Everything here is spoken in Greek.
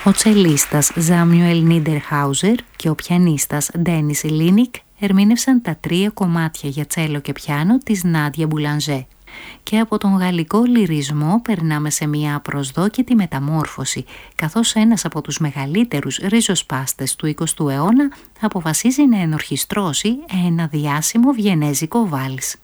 Ο τσελίστας Ζάμιουελ Νίντερχάουζερ και ο πιανίστας Ντένις Λίνικ ερμήνευσαν τα 3 κομμάτια για τσέλο και πιάνο της Νάντια Μπουλανζέ. Και από τον γαλλικό λυρισμό περνάμε σε μια απροσδόκητη μεταμόρφωση, καθώς ένας από τους μεγαλύτερους ριζοσπάστες του 20ου αιώνα αποφασίζει να ενορχιστρώσει ένα διάσημο βιενέζικο βάλς.